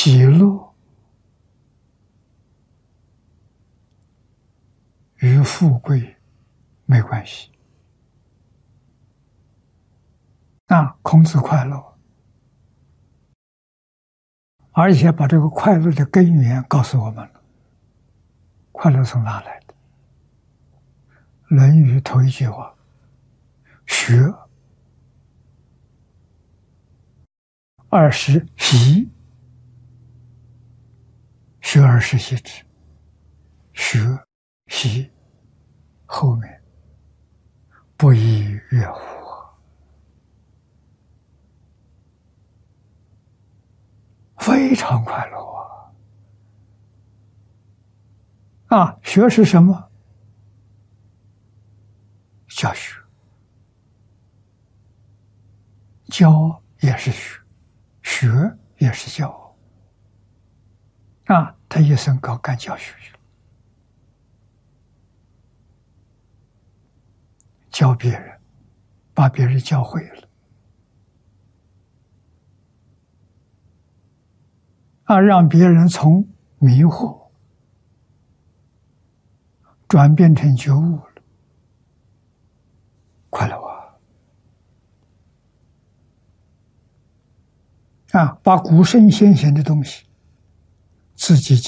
喜乐与富贵没关系。孔子快乐，而且把这个快乐的根源告诉我们了。快乐从哪来的？《论语》头一句话：“学而时习，学而时习之。”学习后面不亦乐乎非常快乐学是什么？教学，教也是学，学也是教他一生干教学去了，教别人，把别人教会了让别人从迷惑转变成觉悟了，快乐把古圣先贤的东西自己